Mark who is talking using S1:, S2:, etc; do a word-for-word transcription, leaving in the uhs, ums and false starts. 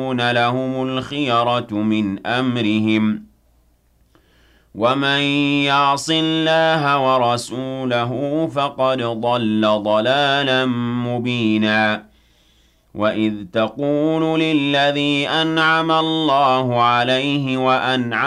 S1: لهم الخيرة من أمرهم ومن يعص الله ورسوله فقد ضل ضلالا مبينا وإذ تقول للذي أنعم الله عليه وأنعم